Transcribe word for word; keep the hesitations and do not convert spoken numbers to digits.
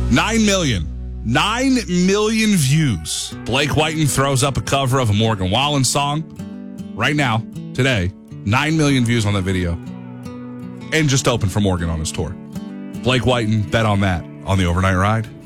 Nine million. Nine million views. Blake Whiten throws up a cover of a Morgan Wallen song. Right now, today, nine million views on that video. And just opened for Morgan on his tour. Blake Whiten, bet on that on the Overnight Ride.